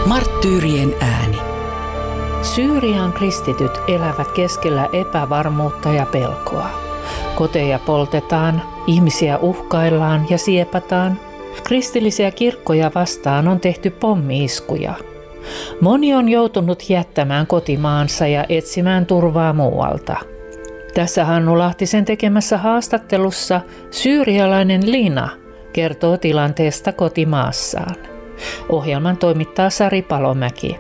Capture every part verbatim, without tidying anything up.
Marttyyrien ääni. Syyrian kristityt elävät keskellä epävarmuutta ja pelkoa. Koteja poltetaan, ihmisiä uhkaillaan ja siepataan. Kristillisiä kirkkoja vastaan on tehty pommi-iskuja. Moni on joutunut jättämään kotimaansa ja etsimään turvaa muualta. Tässä Hannu Lahtisen tekemässä haastattelussa syyrialainen Lina kertoo tilanteesta kotimaassaan. Ohjelman toimittaa Sari Palomäki.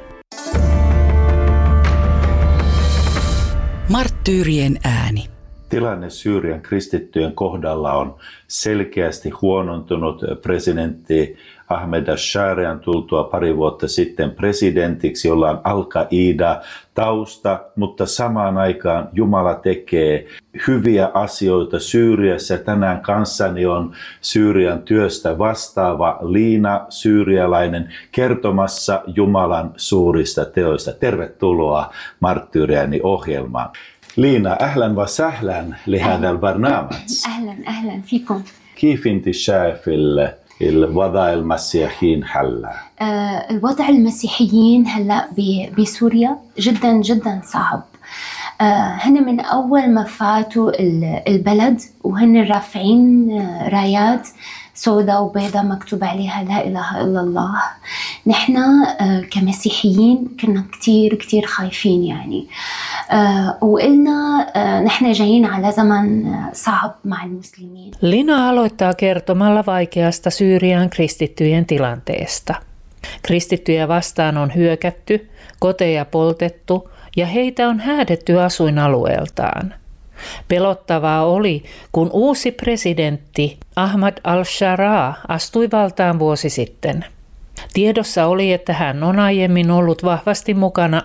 Marttyyrien ääni. Tilanne Syyrian kristittyjen kohdalla on selkeästi huonontunut. Presidentti Ahmed al-Shaarian tultua pari vuotta sitten presidentiksi, jolla on Al-Qaida tausta, mutta samaan aikaan Jumala tekee hyviä asioita Syyriassa. Tänään kanssani on Syyrian työstä vastaava Liina, syyrialainen, kertomassa Jumalan suurista teoista. Tervetuloa Marttyyrieni ohjelmaan. لينا أهلا وسهلا لهذا البرنامج. أهلا أهلا فيكم. كيف أنت شايف الوضع المسيحيين هلا؟ آه الوضع المسيحيين هلا بسوريا جدا جدا صعب. آه هن من أول ما فاتوا البلد وهن رافعين رايات سوداء وبيضاء مكتوب عليها لا إله إلا الله. نحن آه كمسيحيين كنا كتير كتير خايفين يعني. آه وقلنا آه نحن جايين على زمن صعب مع المسلمين. Lina aloittaa kertomalla vaikeasta Syyrian kristittyjen tilanteesta. Kristittyjä vastaan on hyökätty, koteja poltettu ja heitä on häädetty asuinalueeltaan. Pelottavaa oli, kun uusi presidentti Ahmad al-Sharaa astui valtaan vuosi sitten. Tiedossa oli, että hän on aiemmin ollut vahvasti mukana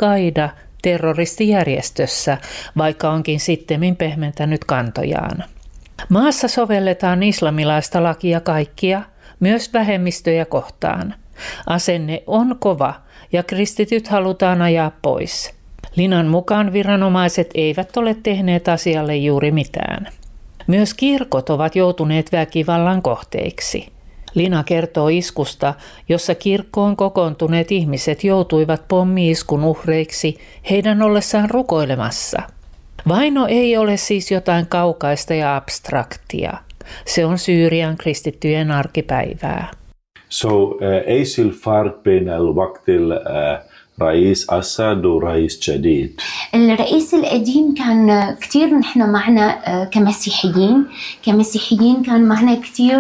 Al-Qaida-terroristijärjestössä, vaikka onkin sittemmin pehmentänyt kantojaan. Maassa sovelletaan islamilaista lakia kaikkia, myös vähemmistöjä kohtaan. Asenne on kova ja kristityt halutaan ajaa pois. Linan mukaan viranomaiset eivät ole tehneet asialle juuri mitään. Myös kirkot ovat joutuneet väkivallan kohteiksi. Lina kertoo iskusta, jossa kirkkoon kokoontuneet ihmiset joutuivat pommi-iskun uhreiksi heidän ollessaan rukoilemassa. Vaino ei ole siis jotain kaukaista ja abstraktia. Se on Syyrian kristittyjen arkipäivää. So, ايش الفرق بين الوقت رئيس أسد ورئيس جديد؟ الرئيس القديم كان كتير نحن معنا كمسيحيين كمسيحيين كان معنا كتير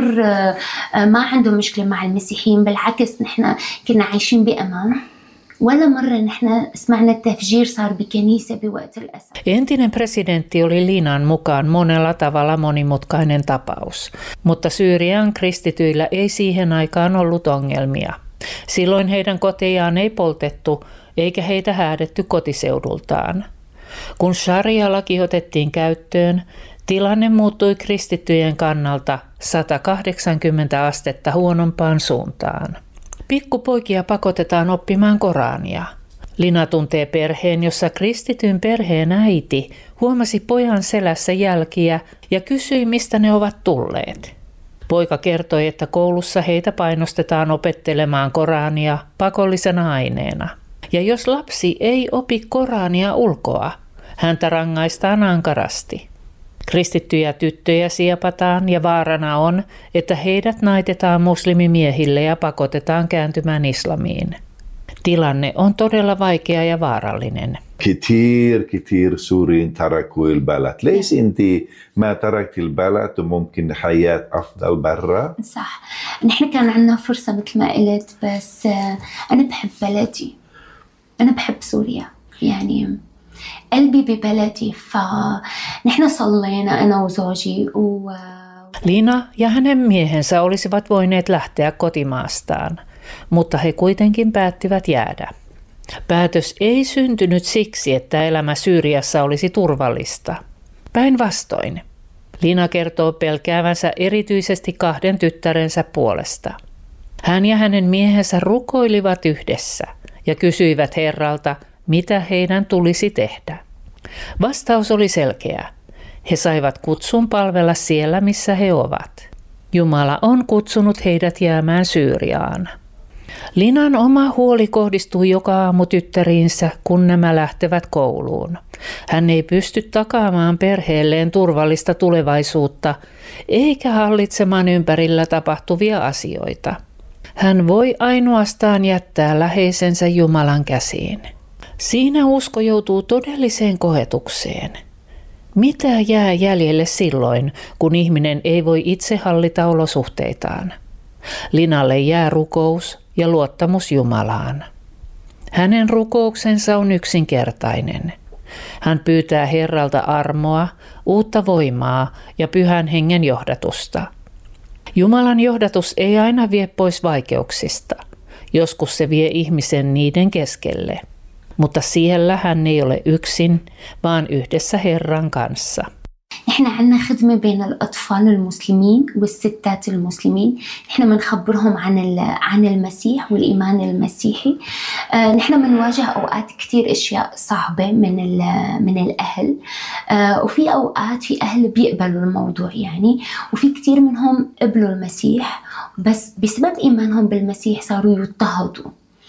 ما عنده مشكلة مع المسيحيين، بالعكس نحن كنا عايشين بأمان. ولا مرة نحن سمعنا التفجير صار بكنيسة بوقت الأسد. Entinen presidentti oli Linan mukaan monella tavalla monimutkainen tapaus, mutta Syyrian kristityillä ei siihen aikaan ollut ongelmia. Silloin heidän kotejaan ei poltettu eikä heitä häädetty kotiseudultaan. Kun sharia-laki otettiin käyttöön, tilanne muuttui kristittyjen kannalta sata kahdeksankymmentä astetta huonompaan suuntaan. Pikkupoikia pakotetaan oppimaan Korania. Lina tuntee perheen, jossa kristityn perheen äiti huomasi pojan selässä jälkiä ja kysyi, mistä ne ovat tulleet. Poika kertoi, että koulussa heitä painostetaan opettelemaan Korania pakollisena aineena. Ja jos lapsi ei opi Korania ulkoa, häntä rangaistaan ankarasti. Kristittyjä tyttöjä siepataan ja vaarana on, että heidät naitetaan muslimimiehille ja pakotetaan kääntymään islamiin. Tilanne on todella vaikea ja vaarallinen. كتير كتير سوريين تركوا البلد. ليش انت ما تركتي البلد وممكن حياة أفضل برا؟ صح. نحن كان عندنا فرصة مثل ما قلت، بس أنا بحب بلدي. أنا بحب سوريا. يعني قلبي ببلدي، فنحن صلينا أنا وزوجي و Lina ja hänen miehensä olisivat voineet lähteä kotimaastaan, mutta he kuitenkin päättivät jäädä. Päätös ei syntynyt siksi, että elämä Syyriassa olisi turvallista. Päinvastoin. Lina kertoo pelkäävänsä erityisesti kahden tyttärensä puolesta. Hän ja hänen miehensä rukoilivat yhdessä ja kysyivät Herralta, mitä heidän tulisi tehdä. Vastaus oli selkeä. He saivat kutsun palvella siellä, missä he ovat. Jumala on kutsunut heidät jäämään Syyriaan. Linan oma huoli kohdistuu joka aamu tyttäriinsä, kun nämä lähtevät kouluun. Hän ei pysty takaamaan perheelleen turvallista tulevaisuutta, eikä hallitsemaan ympärillä tapahtuvia asioita. Hän voi ainoastaan jättää läheisensä Jumalan käsiin. Siinä usko joutuu todelliseen koetukseen. Mitä jää jäljelle silloin, kun ihminen ei voi itse hallita olosuhteitaan? Linalle jää rukous ja luottamus Jumalaan. Hänen rukouksensa on yksinkertainen. Hän pyytää Herralta armoa, uutta voimaa ja pyhän hengen johdatusta. Jumalan johdatus ei aina vie pois vaikeuksista. Joskus se vie ihmisen niiden keskelle. Mutta siellä hän ei ole yksin, vaan yhdessä Herran kanssa. نحن عنا خدمة بين الأطفال المسلمين والستات المسلمين. نحن بنخبرهم عن عن المسيح والإيمان المسيحي. نحن بنواجه أوقات كتير أشياء صعبة من من الأهل، وفي أوقات في أهل بيقبلوا الموضوع يعني، وفي كتير منهم قبلوا المسيح بس بسبب إيمانهم بالمسيح صاروا يضطهدوا.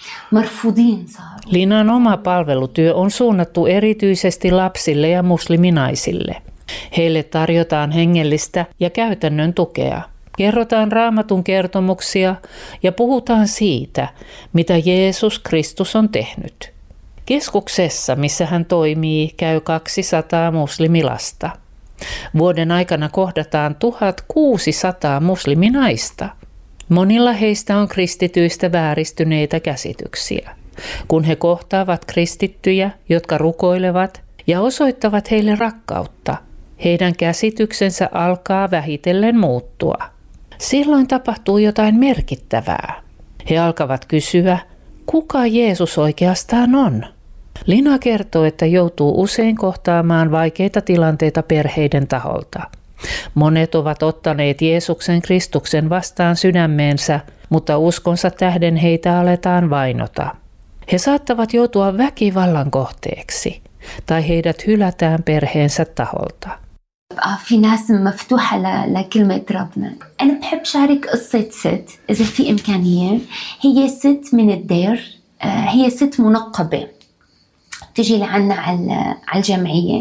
Linan oma palvelutyö on suunnattu erityisesti lapsille ja musliminaisille. Heille tarjotaan hengellistä ja käytännön tukea. Kerrotaan Raamatun kertomuksia ja puhutaan siitä, mitä Jeesus Kristus on tehnyt. Keskuksessa, missä hän toimii, käy kaksisataa muslimilasta. Vuoden aikana kohdataan tuhatkuusisataa musliminaista. Monilla heistä on kristityistä vääristyneitä käsityksiä. Kun he kohtaavat kristittyjä, jotka rukoilevat ja osoittavat heille rakkautta, heidän käsityksensä alkaa vähitellen muuttua. Silloin tapahtuu jotain merkittävää. He alkavat kysyä, kuka Jeesus oikeastaan on? Lina kertoo, että joutuu usein kohtaamaan vaikeita tilanteita perheiden taholta. Monet ovat ottaneet Jeesuksen Kristuksen vastaan sydämeensä, mutta uskonsa tähden heitä aletaan vainota. He saattavat joutua väkivallan kohteeksi tai heidät hylätään perheensä taholta. في ناس مفتوحة لكلمة ربنا. أنا بحب شارك قصة ست إذا في إمكانية. هي ست من الدير، هي ست منقبة تجي لعنا على على الجمعية،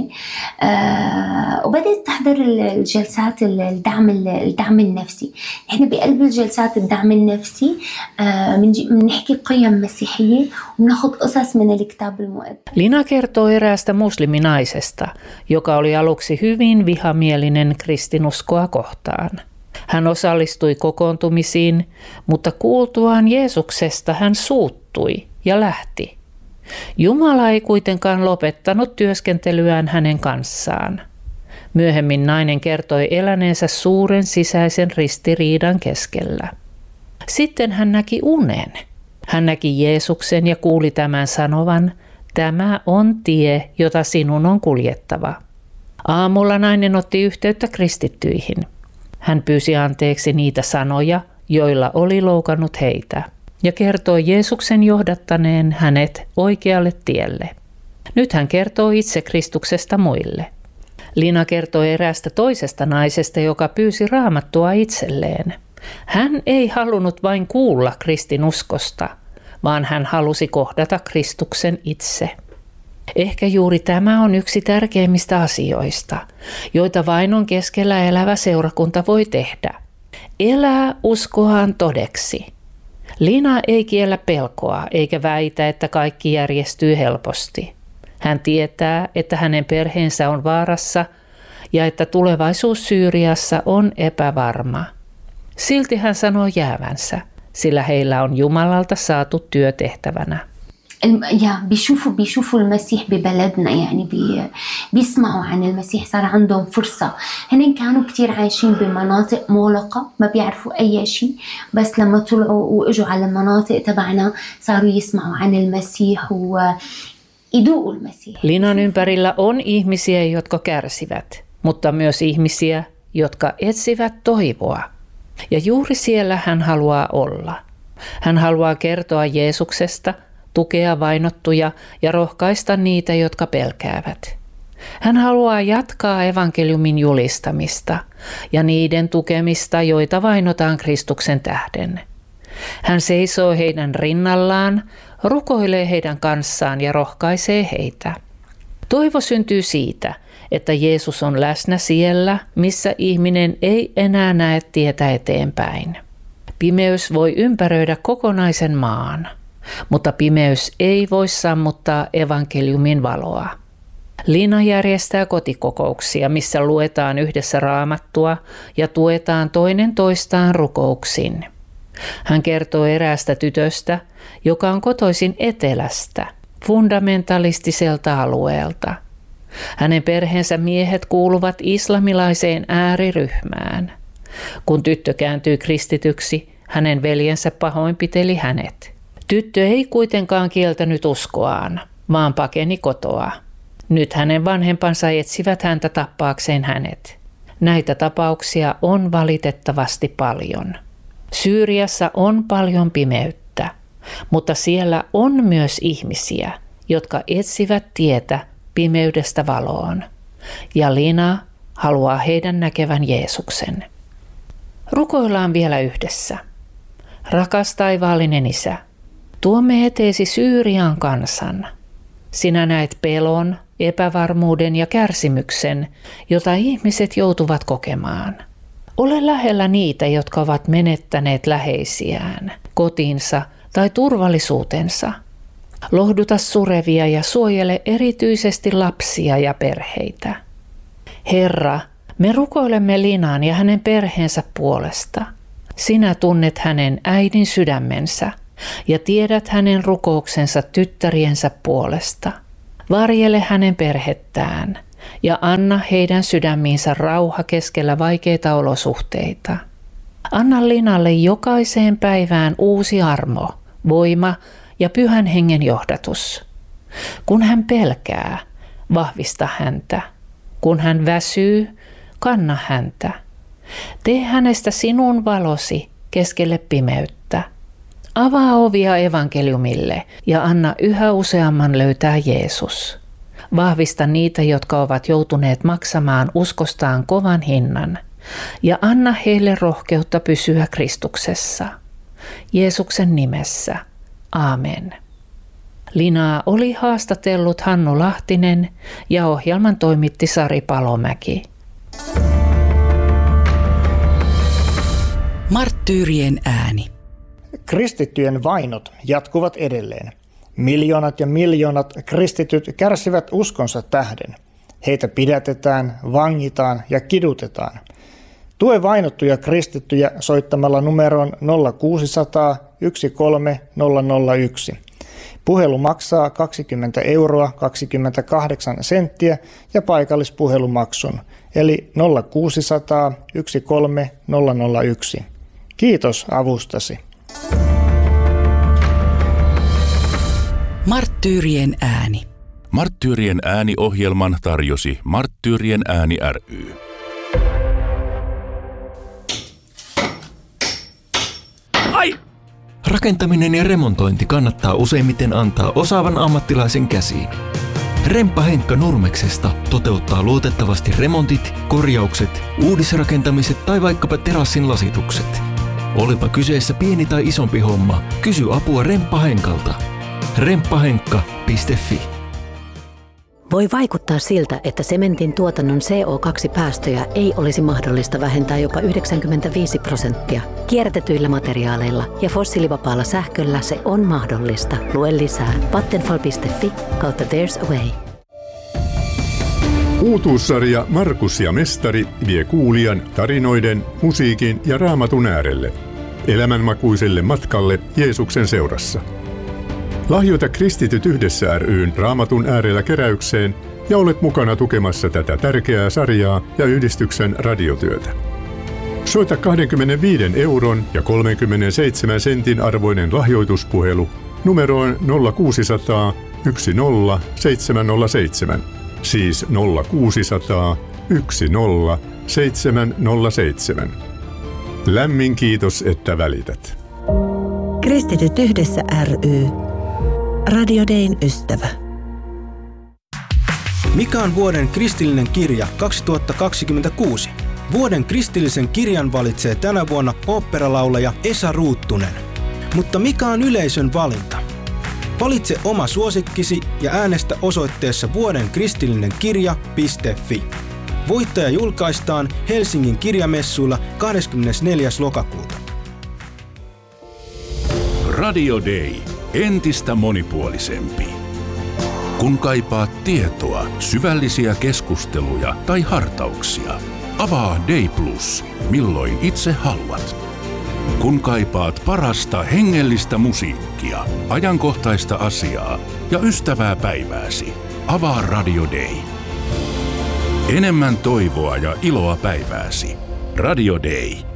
وبدأت تحضر الجلسات الدعم الدعم النفسي. نحن بقلب الجلسات الدعم النفسي بنحكي قيم مسيحية وبناخذ قصص من الكتاب المقدس. Lina kertoo eräästä musliminaisesta, joka oli aluksi hyvin vihamielinen kristinuskoa kohtaan. Hän osallistui kokoontumisiin, mutta kuultuaan Jeesuksesta hän suuttui ja lähti. Jumala ei kuitenkaan lopettanut työskentelyään hänen kanssaan. Myöhemmin nainen kertoi eläneensä suuren sisäisen ristiriidan keskellä. Sitten hän näki unen. Hän näki Jeesuksen ja kuuli tämän sanovan, tämä on tie, jota sinun on kuljettava. Aamulla nainen otti yhteyttä kristittyihin. Hän pyysi anteeksi niitä sanoja, joilla oli loukannut heitä, ja kertoi Jeesuksen johdattaneen hänet oikealle tielle. Nyt hän kertoo itse Kristuksesta muille. Lina kertoi eräästä toisesta naisesta, joka pyysi Raamattua itselleen. Hän ei halunnut vain kuulla kristinuskosta, vaan hän halusi kohdata Kristuksen itse. Ehkä juuri tämä on yksi tärkeimmistä asioista, joita vainon keskellä elävä seurakunta voi tehdä. Elää uskoaan todeksi. Lina ei kiellä pelkoa eikä väitä, että kaikki järjestyy helposti. Hän tietää, että hänen perheensä on vaarassa ja että tulevaisuus Syyriassa on epävarma. Silti hän sanoo jäävänsä, sillä heillä on Jumalalta saatu työtehtävänä. يا بيشوفوا بيشوفوا المسيح ببلدنا يعني بي بيسمعوا عن المسيح صار عندهم فرصة. هن كانوا كتير عايشين بمناطق مغلقة ما بيعرفوا أي شيء، بس لما طلعوا وإجوا على المناطق تبعنا صاروا يسمعوا عن المسيح ويدوقوا المسيح. Linan ympärillä on ihmisiä, jotka kärsivät, mutta myös ihmisiä, jotka etsivät toivoa. Ja juuri siellä hän haluaa olla. Hän haluaa kertoa Jeesuksesta, tukea vainottuja ja rohkaista niitä, jotka pelkäävät. Hän haluaa jatkaa evankeliumin julistamista ja niiden tukemista, joita vainotaan Kristuksen tähden. Hän seisoo heidän rinnallaan, rukoilee heidän kanssaan ja rohkaisee heitä. Toivo syntyy siitä, että Jeesus on läsnä siellä, missä ihminen ei enää näe tietä eteenpäin. Pimeys voi ympäröidä kokonaisen maan, mutta pimeys ei voi sammuttaa evankeliumin valoa. Lina järjestää kotikokouksia, missä luetaan yhdessä raamattua ja tuetaan toinen toistaan rukouksin. Hän kertoo eräästä tytöstä, joka on kotoisin etelästä, fundamentalistiselta alueelta. Hänen perheensä miehet kuuluvat islamilaiseen ääriryhmään. Kun tyttö kääntyy kristityksi, hänen veljensä pahoinpiteli hänet. Tyttö ei kuitenkaan kieltänyt uskoaan, vaan pakeni kotoa. Nyt hänen vanhempansa etsivät häntä tappaakseen hänet. Näitä tapauksia on valitettavasti paljon. Syyriassa on paljon pimeyttä, mutta siellä on myös ihmisiä, jotka etsivät tietä pimeydestä valoon. Ja Lina haluaa heidän näkevän Jeesuksen. Rukoillaan vielä yhdessä. Rakas taivaallinen Isä, tuomme eteesi Syyrian kansan. Sinä näet pelon, epävarmuuden ja kärsimyksen, jota ihmiset joutuvat kokemaan. Ole lähellä niitä, jotka ovat menettäneet läheisiään, kotinsa tai turvallisuutensa. Lohduta surevia ja suojele erityisesti lapsia ja perheitä. Herra, me rukoilemme Linaan ja hänen perheensä puolesta. Sinä tunnet hänen äidin sydämensä ja tiedät hänen rukouksensa tyttäriensä puolesta. Varjele hänen perhettään ja anna heidän sydämiinsä rauha keskellä vaikeita olosuhteita. Anna Linalle jokaiseen päivään uusi armo, voima ja pyhän hengen johdatus. Kun hän pelkää, vahvista häntä. Kun hän väsyy, kanna häntä. Tee hänestä sinun valosi keskelle pimeyttä. Avaa ovia evankeliumille ja anna yhä useamman löytää Jeesus. Vahvista niitä, jotka ovat joutuneet maksamaan uskostaan kovan hinnan, ja anna heille rohkeutta pysyä Kristuksessa. Jeesuksen nimessä. Aamen. Linaa oli haastatellut Hannu Lahtinen ja ohjelman toimitti Sari Palomäki. Marttyyrien ääni. Kristittyjen vainot jatkuvat edelleen. Miljoonat ja miljoonat kristityt kärsivät uskonsa tähden. Heitä pidätetään, vangitaan ja kidutetaan. Tue vainottuja kristittyjä soittamalla numeroon nolla kuusisataa yksi kolme nolla nolla yksi. Puhelu maksaa kaksikymmentä euroa kaksikymmentäkahdeksan senttiä ja paikallispuhelumaksun, eli nolla kuusisataa yksi kolme nolla nolla yksi. Kiitos avustasi. Marttyyrien ääni. Marttyyrien ääni-ohjelman tarjosi Marttyyrien ääni ry. Ai! Rakentaminen ja remontointi kannattaa useimmiten antaa osaavan ammattilaisen käsiin. Remppa Henkka Nurmeksesta toteuttaa luotettavasti remontit, korjaukset, uudisrakentamiset tai vaikkapa terassin lasitukset. Olipa kyseessä pieni tai isompi homma, kysy apua Remppa Henkalta. remppahenkka piste fi. Voi vaikuttaa siltä, että sementin tuotannon C O kaksi päästöjä ei olisi mahdollista vähentää jopa yhdeksänkymmentäviisi prosenttia. Kierrätetyillä materiaaleilla ja fossiilivapaalla sähköllä se on mahdollista. Lue lisää vattenfall piste fi kautta There's a Way. Uutuussarja Markus ja Mestari vie kuulijan tarinoiden, musiikin ja raamatun äärelle. Elämänmakuiselle matkalle Jeesuksen seurassa. Lahjoita Kristityt yhdessä ry:n Raamatun äärellä keräykseen ja olet mukana tukemassa tätä tärkeää sarjaa ja yhdistyksen radiotyötä. Soita kaksikymmentäviisi euron ja kolmekymmentäseitsemän sentin arvoinen lahjoituspuhelu numeroon nolla kuusisataa yksi nolla seitsemän nolla seitsemän, siis nolla kuusisataa yksi nolla seitsemän nolla seitsemän. Lämmin kiitos, että välität. Kristityt yhdessä ry. Radio Dayn ystävä. Mikä on vuoden kristillinen kirja kaksituhattakaksikymmentäkuusi? Vuoden kristillisen kirjan valitsee tänä vuonna oopperalaulaja Esa Ruuttunen. Mutta mikä on yleisön valinta? Valitse oma suosikkisi ja äänestä osoitteessa vuoden kristillinen kirja piste fi. Voittaja julkaistaan Helsingin kirjamessuilla kahdeskymmenesneljäs lokakuuta. Radio Day. Entistä monipuolisempi. Kun kaipaat tietoa, syvällisiä keskusteluja tai hartauksia, avaa Day Plus, milloin itse haluat. Kun kaipaat parasta hengellistä musiikkia, ajankohtaista asiaa ja ystävää päivääsi, avaa Radio Day. Enemmän toivoa ja iloa päivääsi. Radio Day.